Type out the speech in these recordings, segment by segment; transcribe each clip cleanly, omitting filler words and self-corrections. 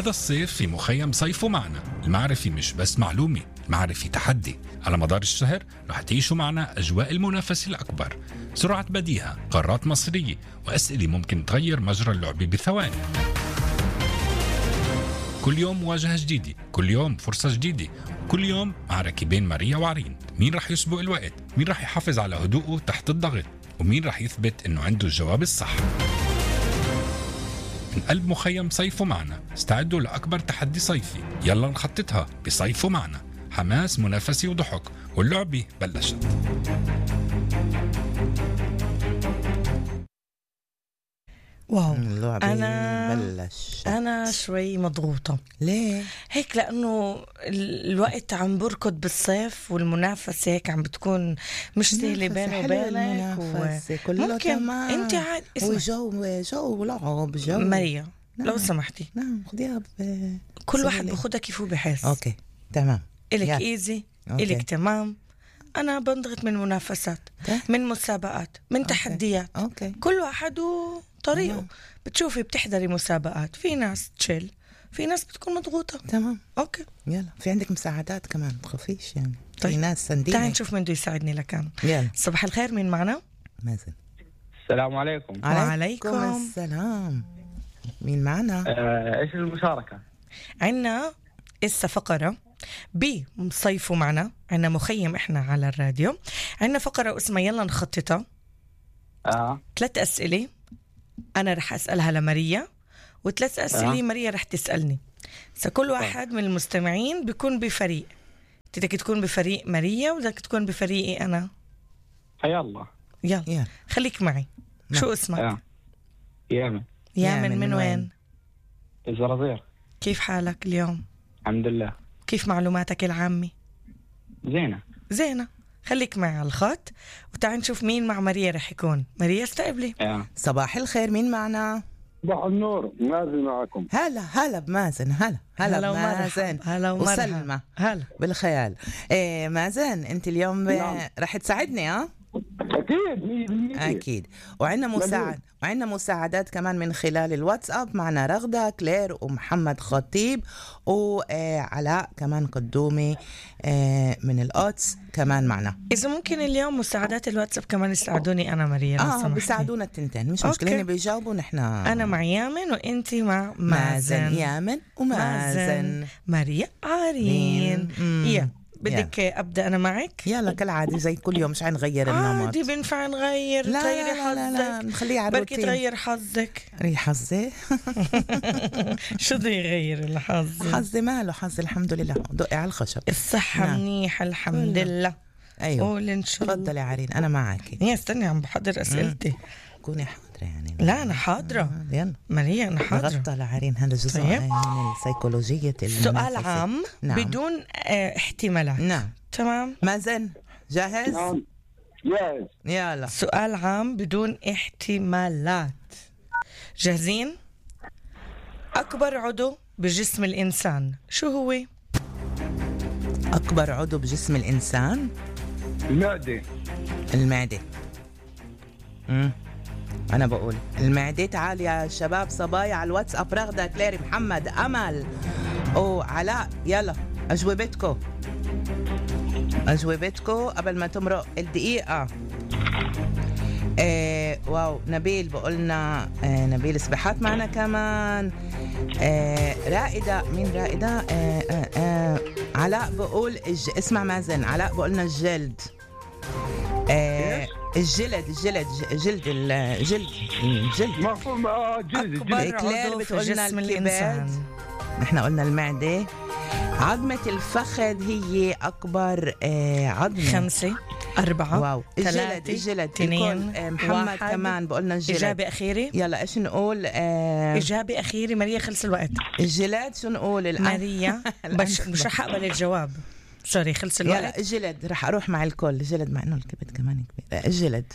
هذا الصيف في مخيم صيفوا معنا. المعرفة مش بس معلومة، المعرفة تحدي. على مدار الشهر رح تعيشوا معنا أجواء المنافسة الأكبر، سرعة بديهة، قارات مصرية، وأسئلة ممكن تغير مجرى اللعبة بثواني. كل يوم مواجهة جديدة، كل يوم فرصة جديدة، كل يوم معركة بين ماريا وعرين. مين رح يسبق الوقت؟ مين رح يحافظ على هدوءه تحت الضغط؟ ومين رح يثبت إنه عنده الجواب الصح؟ من قلب مخيم صيفوا معنا، استعدوا لأكبر تحدي صيفي. يلا نخططها بصيفوا معنا. حماس، منافسة وضحك، واللعبة بلشت. واو، اللعبة بلش. أنا شوي مضغوطة. ليه؟ هيك لأنه الوقت عم بركض بالصيف، والمنافسة هيك عم بتكون مش سهلة بيني وبينك. كله ممكن تمام. أنت عاد وجو ولعب جو. ماريا، نعم. لو سمحتي. نعم، خديها كل واحد بخدها كيف هو بحس. أوكي تمام. إلك إيزي، إلك تمام. أنا بنضغط من منافسات، من مسابقات، من تحديات. أوكي. كل واحد طريقه. بتشوفي بتحضري مسابقات، في ناس تشيل، في ناس بتكون مضغوطة. تمام. أوكي. يلا، في عندك مساعدات كمان، تخافيش يعني. طيب. في ناس سندينة. تعالي نشوف من بده يساعدني لكان. يلا. صباح الخير، مين معنا؟ مازن. السلام عليكم. وعليكم السلام. مين معنا؟ ايش المشاركة؟ عنا إسا فقرة بصيفوا معنا، عنا مخيم إحنا على الراديو، عنا فقرة اسمها يلا نخططها. 3 أسئلة أنا رح أسألها لماريا، و3 أسئلة ماريا رح تسألني. كل واحد من المستمعين بيكون بفريق. بدك تكون بفريق ماريا وبدك تكون بفريقي أنا. حيا الله. يلا خليك معي. شو اسمك؟ يامن. يامن من وين؟ الزرازير. كيف حالك اليوم؟ الحمد لله. كيف معلوماتك العامة؟ زينة. خليك معي على الخط وتعال نشوف مين مع ماريا رح يكون. ماريا استقبلي. صباح الخير، مين معنا؟ صباح النور، مازن معكم. هلا بمازن. هلا بمازن. هلا وسلمى. هلا بالخيال. مازن، انت اليوم رح تساعدني؟ اكيد 100%. اكيد. وعندنا مساعدات كمان من خلال الواتساب. معنا رغدة، كلير، ومحمد خطيب، وعلاء كمان قدومي من القدس كمان معنا. إذا ممكن اليوم مساعدات الواتساب كمان يساعدوني أنا ماريا. بيساعدونا التنتين، مش مشكلة. هن بيجاوبوا، نحن أنا مع يامن وإنتي مع مازن. يامن ومازن. ماريا عارين. بدك أبدأ أنا معك؟ يلا كالعادة زي كل يوم، مش هنغير النمط. عادي، بنفع نغير. تغيري حظك. لا نخليه على الروتين. بركي تغير حظك. حظي. شو بده يغير الحظ؟ حظي ماله حظ، الحمد لله. دقي على الخشب. الصحة منيحة الحمد لله. أيوه. قول إن شاء الله. تفضلي عارين، أنا معك. استني عم بحضر أسئلتي. كوني حاضرة يعني. لا أنا حاضرة. ماريا أنا حاضرة. غطى لعارين، هذا جزء من السيكولوجية. سؤال عام بدون احتمالات. نعم. تمام. مازن جاهز؟ نعم جاهز. يلا. سؤال عام بدون احتمالات. جاهزين؟ أكبر عضو بجسم الإنسان شو هو؟ أكبر عضو بجسم الإنسان؟ المعدة. أنا بقول المعدة. تعال يا شباب صبايا على الواتساب، رغدة، كليري، محمد، أمل علاء. يلا أجوبتكو قبل ما تمرق الدقيقة. واو. نبيل بقولنا نبيل سبحات معنا كمان. رائدة، مين رائدة؟ علاء بقول اسمع مازن، علاء بقولنا الجلد. الجلد مفهوم. جلد. أكبر عضو في جسم الإنسان. نحن قلنا المعدة. عظمة الفخذ هي أكبر عظمة. 5 4 واو. الجلد 2 محمد 1. كمان بقولنا الجلد. إجابة أخيرة. يلا إيش نقول؟ إجابة أخيرة ماريا، خلص الوقت. الجلد. شو نقول الآن؟ ماريا مش رح أقبل الجواب. سوري، خلص الوقت. يلا الجلد. رح أروح مع الكل. الجلد، مع إنه الكبد كمان كبير. الجلد.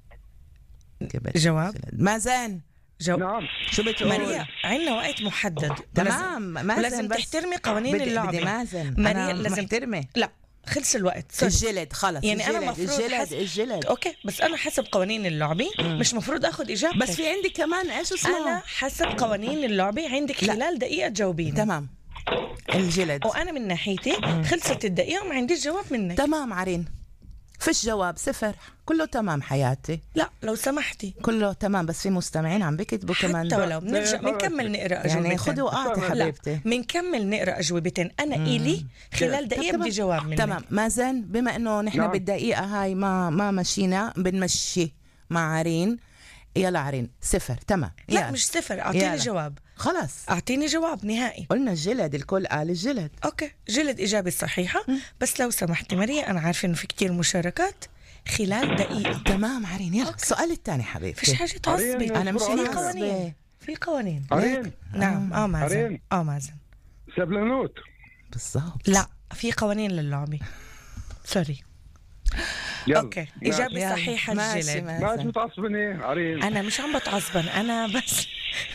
جواب مازن. نعم. شو بتقول؟ ماريا عنا وقت محدد. تمام. لازم تحترمي قوانين اللعبة. مازن. ماريا أنا لازم محترمة. لا خلص الوقت. سوري. الجلد خلص. يعني أنا مفروض الجلد أوكي، بس أنا حسب قوانين اللعبة مش مفروض أخذ إجابة. بس في عندي كمان إيش اسمه؟ أنا حسب قوانين اللعبة عندك خلال دقيقة تجاوبيني. تمام. الجلد. وأنا من ناحيتي خلصت الدقيقة وما عنديش جواب منك. تمام عرين، فيش جواب، صفر، كله تمام حياتي. لا لو سمحتي كله تمام، بس في مستمعين عم بكتبوا كمان. حتى ولو بنرجع بنكمل نقرا أجوبتين. يعني خذوا وقت حبيبتي. بنكمل نقرا أجوبتين. أنا إلي خلال دقيقة بدي جواب منك. تمام. مازن، بما إنه نحن بالدقيقة هاي ما مشينا، بنمشي مع عرين. يلا عرين، صفر. تمام. لا مش صفر، أعطيني جواب. خلاص أعطيني جواب نهائي. قلنا الجلد، الكل قال الجلد. أوكي، جلد إجابة صحيحة. بس لو سمحتي ماريا، أنا عارفة إنه في كتير مشاركات خلال دقيقة. تمام عرين، يلا السؤال الثاني حبيبتي. فيش حاجة تعصبي. أنا مش قوانين. في قوانين. عرين. نعم. مازن. مازن. سبلانوت. بالضبط. لا، في قوانين للعبة. سوري. يلا. اوكي، اجابه صحيحه الجلد. ماشي متعصبني عرين. انا مش عم بتعصبن، انا بس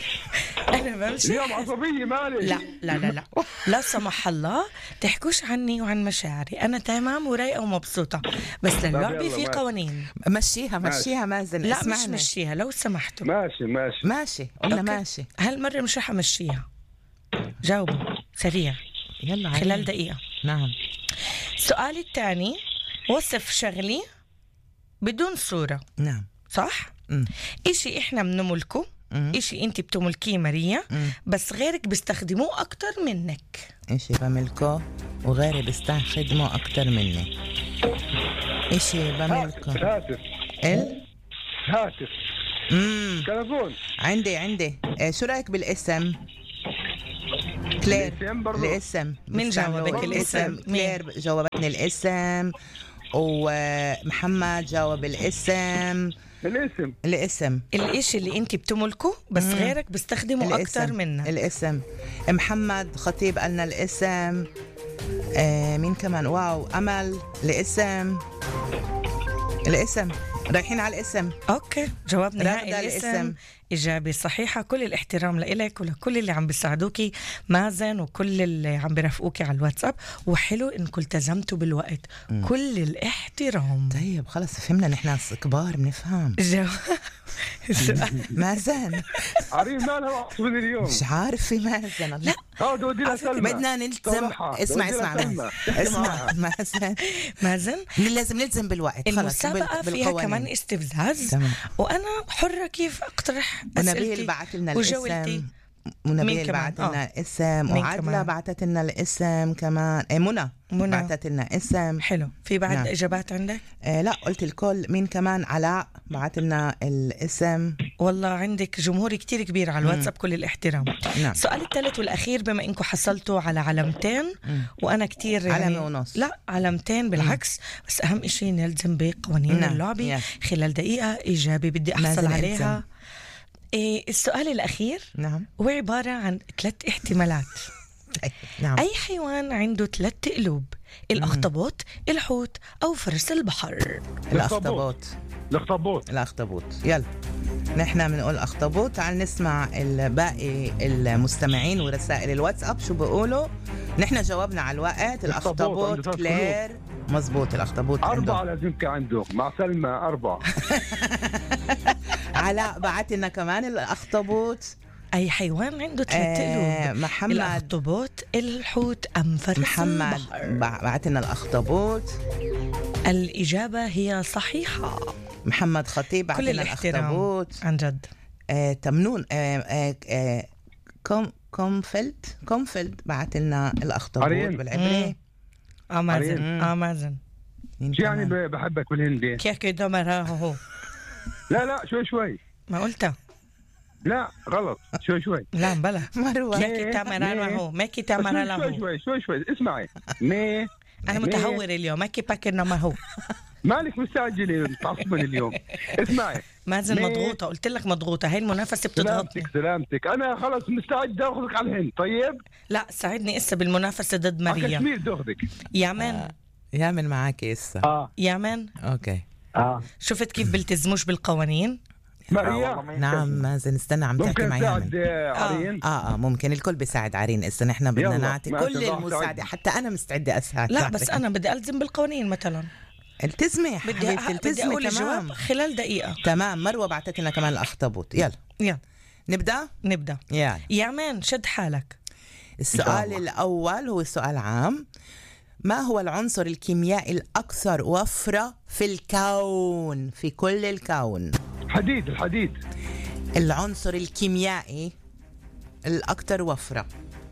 انا بمشي. اليوم عصبيه مالي. لا لا لا لا لا سمح الله تحكوش عني وعن مشاعري. انا تمام ورايقه ومبسوطه، بس للعبه في قوانين. مشيها مازن. لا مش مشيها لو سمحتوا. ماشي قلنا ماشي. هالمره مش رح امشيها. جاوبوا سريع يلا خلال دقيقه. نعم. السؤال الثاني، وصف شغلي بدون صورة. نعم. صح؟ إشي إحنا بنملكه، إشي أنت بتملكيه ماريا، بس غيرك بيستخدموه أكتر منك. إشي بملكه وغيري بيستخدموه أكتر مني. إشي بملكه. هاتف. هاتف. تلفون. عندي. شو رأيك بالاسم؟ كلير. الاسم. من جاوبك الاسم؟ كلير جاوبتني الاسم، ومحمد جاوب الاسم. الاسم الاشي اللي انت بتملكه بس غيرك بيستخدمه اكتر منك. الاسم. محمد خطيب قالنا الاسم. مين كمان؟ واو، امل. الاسم رايحين على الاسم. اوكي، جواب نهائي الاسم. إجابة صحيحة. كل الاحترام لإلك ولكل اللي عم بيساعدوكي مازن، وكل اللي عم برافقوكي على الواتساب. وحلو إنكم التزمتوا بالوقت. كل الاحترام. طيب خلص فهمنا، نحن كبار بنفهم. مازن عريم مالها وعصبني اليوم؟ مش عارف في مازن. لا دودي لها سلمى. بدنا نلتزم. اسمع مازن لازم نلزم بالوقت. المسابقة فيها كمان استفزاز. وأنا حرة كيف أقترح أسئلتي. ونبيل بعت لنا الاسم. ونبيل بعت لنا الاسم، وعدلة بعتت لنا الاسم كمان. منى بعتت لنا اسم. حلو. في بعد اجابات عندك؟ لا قلت الكل. مين كمان؟ علاء بعت لنا الاسم. والله عندك جمهور كتير كبير على الواتساب. كل الاحترام. السؤال الثالث والاخير، بما انكم حصلتوا على علامتين وانا كتير علامة ونص. لا علامتين بالعكس. بس اهم شيء نلزم بقوانين اللعبة. خلال دقيقة اجابة بدي احصل عليها. السؤال الأخير هو عبارة عن 3 احتمالات. أي حيوان عنده 3 قلوب؟ الأخطبوط، الحوت، أو فرس البحر؟ الأخطبوط. يلا نحن بنقول أخطبوط. تعال نسمع باقي المستمعين ورسائل الواتساب شو بيقولوا. نحن جاوبنا على الوقت. الأخطبوط كلير مزبوط. الأخطبوط 4 لازم عنده مع سلمى 4. علاء بعت لنا كمان الأخطبوط. أي حيوان عنده 3 قلوب؟ محمد. الأخطبوط، الحوت، أم فرس محمد بعت لنا الأخطبوط. الإجابة هي صحيحة. محمد خطيب بعت لنا الأخطبوط. عن جد. تمنون كومفيلد بعت لنا الأخطبوط بالعبري. مازن شو يعني بحبك بالهندي؟ كيف كده مراه؟ لا شوي ما قلتها. لا غلط. شوي لا بلا مروة. ماكي تامرا له. شوي اسمعي. أنا متهور اليوم. ماكي باكر ما هو. مالك مستعجلة تعصبني اليوم. اسمعي مازن مضغوطة. قلت لك مضغوطة. هاي المنافسة بتضغطني. سلامتك. أنا خلص مستعد أخذك على الهند. طيب لا ساعدني إسا بالمنافسة ضد ماريا. كشمير تأخذك. يامن معك إسا. يامن. أوكي. شفت كيف بلتزموش بالقوانين؟ ماريا. نعم مازن، استنى عم تحكي ممكن مع تساعد يامن. عرين؟ ممكن الكل بيساعد عرين. إذا نحن بدنا يلا، نعطي ما كل شاء الله المساعدة، ساعدني. حتى أنا مستعدة أساعد. لا بس أنا بدي ألزم بالقوانين مثلا. التزمي بدي حبيبتي، التزمي. أقول الجواب تمام خلال دقيقة. تمام. مروة بعتت لنا كمان الأخطبوط. يلا نبدأ. يلا يا مان شد حالك. السؤال الأول هو سؤال عام. ما هو العنصر الكيميائي الأكثر وفرة في الكون، في كل الكون؟ الحديد. العنصر الكيميائي الأكثر وفرة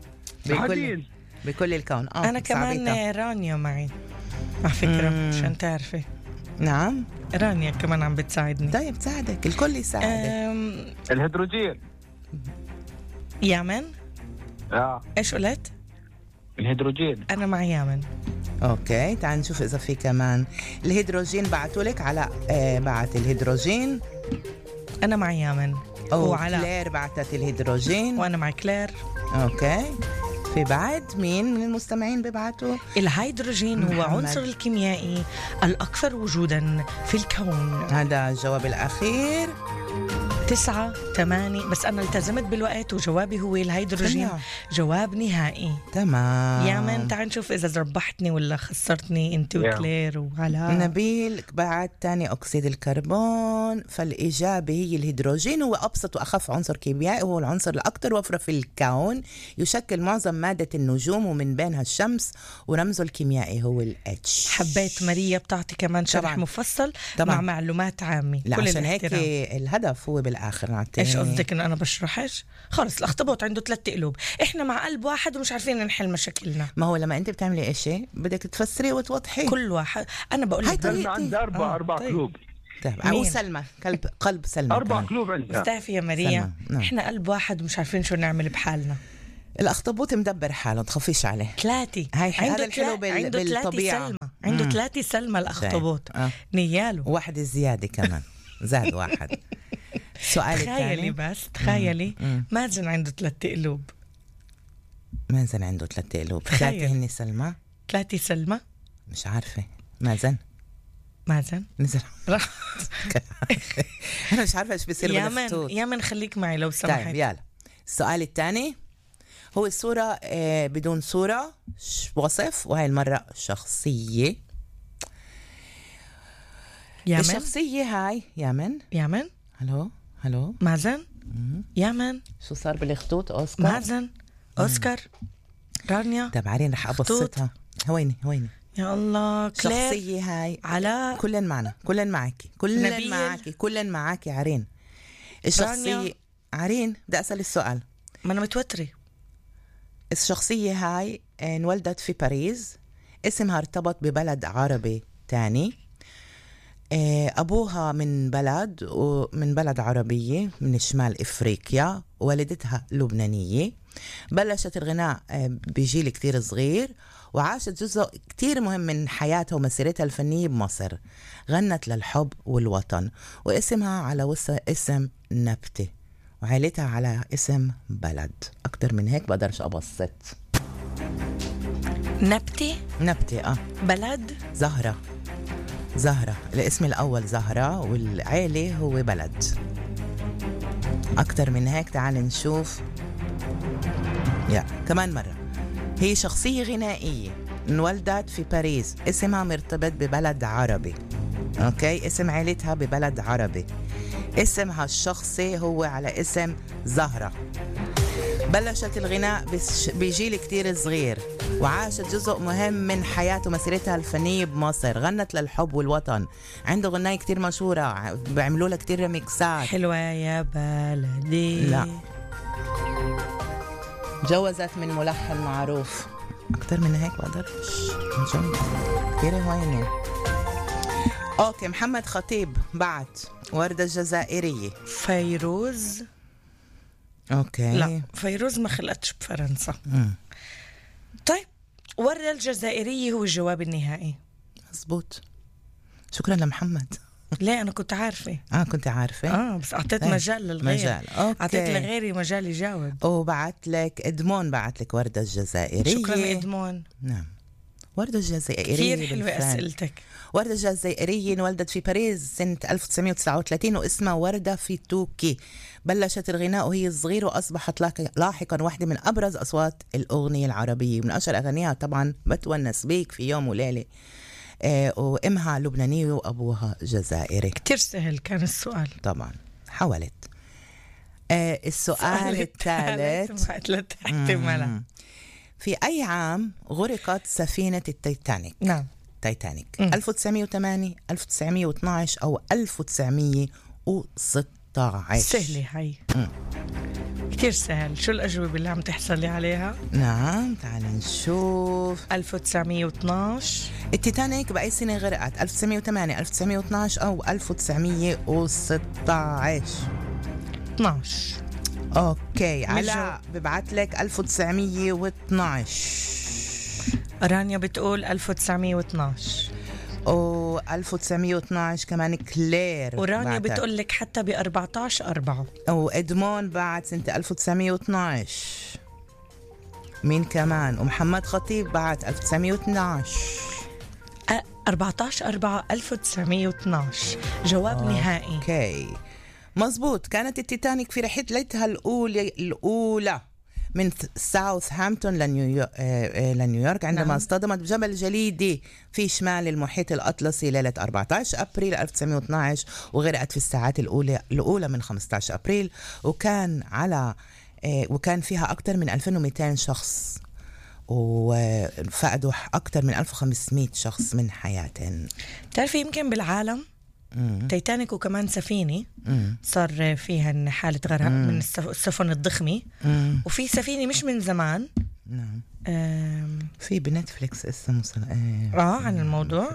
بكل الكون. أنا كمان رانيا معي على فكرة عشان تعرفي. نعم رانيا كمان عم بتساعدني. طيب ساعدك، الكل يساعدك. الهيدروجين. يامن ايش قلت؟ الهيدروجين. أنا مع يامن. اوكي تعال نشوف اذا في كمان الهيدروجين. بعتولك على بعت الهيدروجين. انا مع يامن. وعلى كلير بعتت الهيدروجين. وانا مع كلير. اوكي في بعد مين من المستمعين ببعتوا؟ الهيدروجين هو عنصر الكيميائي الاكثر وجودا في الكون. هذا الجواب الاخير. 9 8 بس أنا التزمت بالوقت وجوابي هو الهيدروجين. جواب نهائي. تمام يا من تعال نشوف إذا ربحتني ولا خسرتني أنت وكلير وعلاء. نبيل بعد ثاني أكسيد الكربون. فالإجابة هي الهيدروجين. هو أبسط وأخف عنصر كيميائي، وهو العنصر الأكثر وفرة في الكون. يشكل معظم مادة النجوم ومن بينها الشمس، ورمزه الكيميائي هو الاتش. حبيت ماريا بتعطي كمان شرح مفصل طبعاً. مع معلومات عامة. لا عشان هيك الهدف هو بالآخر نعطي. إيش قصدك إن أنا بشرحش؟ خلص الأخطبوط عنده 3 قلوب، إحنا مع قلب واحد ومش عارفين نحل مشاكلنا. ما هو لما أنت بتعملي إشي بدك تفسري وتوضحي. كل واحد أنا بقول لك عندها 4 قلوب. طيب وسلمى قلب سلمى 4 قلوب عندها. استعفي يا ماريا. إحنا قلب واحد ومش عارفين شو نعمل بحالنا. الأخطبوط مدبر حاله، تخافيش عليه. 3 هذا الحلو بالطبيعة. عنده 3 سلمى الأخطبوط. نياله واحد الزيادة كمان زاد واحد. سؤال تخيلي بس تخيلي مازن عنده 3 قلوب. مازن عنده 3 قلوب. 3 هني سلمى. 3 سلمى. مش عارفة. مازن نزل أنا مش عارفة إيش بيصير بالخطوط. يا من خليك معي لو سمحت. طيب يلا السؤال الثاني. هو الصورة بدون صورة وصف، وهي المرة شخصية. يامن. الشخصية هاي يامن. هلو مازن. يامن. شو صار بالخطوط؟ أوسكار مازن أوسكار رانيا. طيب عارين رح أبسطها. هويني يا الله. شخصية هاي علاء. كلن معنا، كلن معاكي عارين. الشخصية عارين بدي أسأل السؤال. ما أنا متوترة. الشخصية هاي انولدت في باريس. اسمها ارتبط ببلد عربي تاني. أبوها من بلد عربية من شمال إفريقيا، والدتها لبنانية. بلشت الغناء بجيل كتير صغير، وعاشت جزء كتير مهم من حياتها ومسيرتها الفنية بمصر. غنت للحب والوطن، واسمها على اسم نبتة، وعائلتها على اسم بلد. أكتر من هيك بقدرش أبسط. نبتة بلد زهرة. الاسم الأول زهرة، والعائلة هو بلد. أكتر من هيك تعال نشوف. كمان مرة. هي شخصية غنائية انولدت في باريس، اسمها مرتبط ببلد عربي. أوكي، اسم عائلتها ببلد عربي. اسمها الشخصي هو على اسم زهرة. بلشت الغناء بجيل كتير صغير، وعاشت جزء مهم من حياته ومسيرتها الفنية بمصر. غنت للحب والوطن. عنده غناية كتير مشهورة، بيعملوا لها كتير ريميكسات. حلوة يا بلدي. لا، جوزت من ملحن معروف. أكتر من هيك بقدرش. كتير هوايني. أوكي، محمد خطيب بعت وردة الجزائرية. فيروز. أوكي. لا، فيروز ما خلقتش بفرنسا. طيب، وردة الجزائرية هو الجواب النهائي. مزبوط. شكرا لمحمد. لا، أنا كنت عارفة. كنت عارفة. بس أعطيت مجال للغير. أعطيت لغيري مجال يجاوب. وبعت لك إدمون، بعت لك وردة الجزائرية. شكرا إدمون. نعم. وردة الجزائرية كثير حلوة بالفعل. أسئلتك. وردة الجزائرية انولدت في باريس سنة 1939 واسمها وردة في توكي. بلشت الغناء وهي صغيرة وأصبحت لاحقا واحدة من أبرز أصوات الأغنية العربية. من أشهر أغانيها طبعا بتونس بيك في يوم وليلة. وأمها لبنانية وأبوها جزائري. كتير سهل كان السؤال طبعا حاولت. السؤال الثالث في أي عام غرقت سفينة التيتانيك؟ نعم تايتانيك 1908 1912 أو 1916؟ سهلة هاي كتير سهل. شو الأجوبة اللي عم تحصل لي عليها؟ نعم تعال نشوف. 1912. التيتانيك بأي سنة غرقت؟ 1908 1912 أو 1916؟ 12. أوكي علاء ببعت لك 1912. رانيا بتقول 1912 و 1912 كمان كلير. ورانيا بتقول لك حتى ب 14/4. وإدمون بعد سنة 1912. مين كمان؟ ومحمد خطيب بعد 1912. 14/4 1912 جواب نهائي. اوكي مزبوط. كانت التيتانيك في رحلتها الأولى من ساوثهامبتون لنيويورك عندما اصطدمت بجبل جليدي في شمال المحيط الأطلسي ليلة 14 أبريل 1912 وغرقت في الساعات الأولى من 15 أبريل. وكان فيها أكثر من 2200 شخص وفقدوا أكثر من 1500 شخص من حياتهم. تعرفي يمكن بالعالم تايتانيك وكمان سفينة صار فيها حالة غرق من السفن الضخمة. وفي سفينة مش من زمان نعم في بنتفليكس اسمه عن الموضوع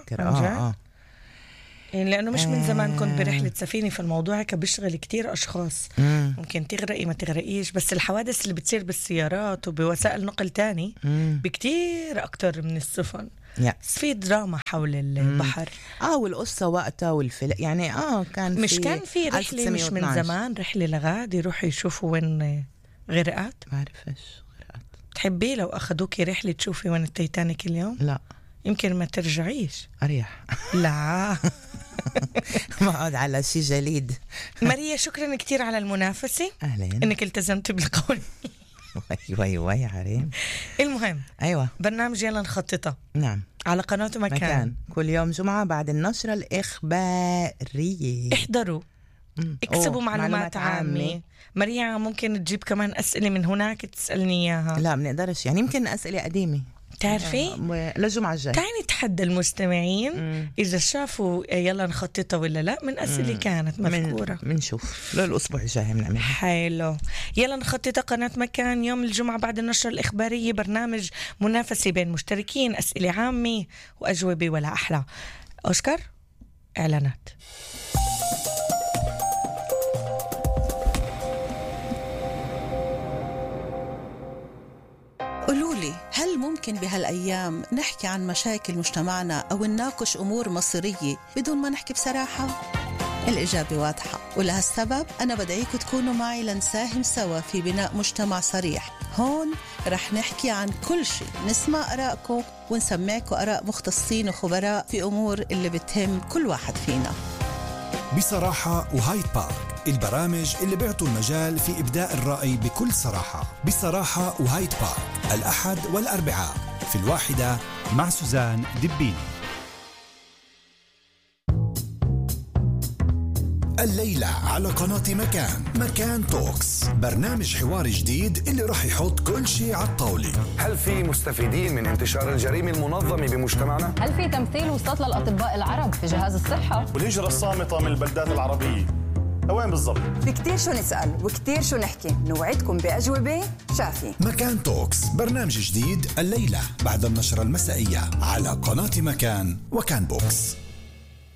يعني لأنه مش من زمان كنت برحلة سفينة في الموضوع هيك بيشغل كتير أشخاص. ممكن تغرقي ما تغرقيش بس الحوادث اللي بتصير بالسيارات وبوسائل نقل تاني بكتير أكتر من السفن. بس في دراما حول البحر والقصة وقتها والفيلم يعني كان مش كان في رحلة مش من زمان رحلة لغاد يروحوا يشوفوا وين غرقت. ما أعرفش غرقت. تحبي لو أخذوكي رحلة تشوفي وين التيتانيك اليوم؟ لا يمكن ما ترجعيش. أريح لا ما أقعد على شي جليد. ماريا شكرا كتير على المنافسة. أهلين. إنك التزمت بالقول. وي عريم. المهم أيوة برنامج يلا نخططها. نعم على قناة مكان كل يوم جمعة بعد النشرة الإخبارية. احضروا اكسبوا معلومات عامة. ماريا ممكن تجيب كمان أسئلة من هناك تسألني إياها. لا بنقدرش يعني يمكن أسئلة قديمة تعرفي للجمعة الجاي. تعالي نتحدى المستمعين إذا شافوا يلا نخططها ولا لا من أسئلة كانت مذكورة. منشوف للأسبوع الجاي بنعمل. حلو. يلا نخططها قناة مكان يوم الجمعة بعد النشرة الإخبارية. برنامج منافسة بين مشتركين أسئلة عامة وأجوبة ولا أحلى. أوسكار إعلانات. قولولي هل ممكن بهالأيام نحكي عن مشاكل مجتمعنا أو نناقش أمور مصيرية بدون ما نحكي بصراحة؟ الإجابة واضحة ولهالسبب أنا بدعيكم تكونوا معي لنساهم سوا في بناء مجتمع صريح. هون رح نحكي عن كل شيء نسمع آراءكم ونسمعكم آراء مختصين وخبراء في أمور اللي بتهم كل واحد فينا. بصراحة وهايد بارك البرامج اللي بيعطوا المجال في إبداء الرأي بكل صراحة. بصراحة وهايد بارك الأحد والأربعاء في 1 مع سوزان دبيني. الليلة على قناة مكان توكس، برنامج حواري جديد اللي راح يحط كل شيء على الطاولة. هل في مستفيدين من انتشار الجريمة المنظمة بمجتمعنا؟ هل في تمثيل وسط للأطباء العرب في جهاز الصحة؟ والهجرة الصامتة من البلدات العربية وين بالضبط؟ في كتير شو نسأل وكتير شو نحكي، نوعدكم بأجوبة شافية. مكان توكس برنامج جديد الليلة بعد النشرة المسائية على قناة مكان وكان بوكس.